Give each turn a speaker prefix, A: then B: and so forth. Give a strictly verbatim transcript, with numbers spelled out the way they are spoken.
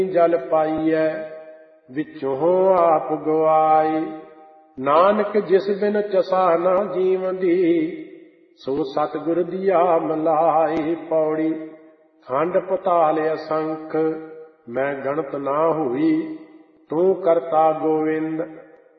A: ਜਲ ਪਾਈਐ ਵਿੱਚੋਂ ਆਪ ਗਵਾਈ। ਨਾਨਕ ਜਿਸ ਬਿਨ ਚਸਾ ਨਾ ਜੀਵਦੀ ਸੋ ਸਤਿਗੁਰ ਦੀਆ ਮਲਾਈ। ਪੌੜੀ ਖੰਡ ਪਤਾਲ ਅਸੰਖ ਮੈਂ ਗਣਤ ਨਾ ਹੋਈ ਤੂੰ ਕਰਤਾ ਗੋਵਿੰਦ।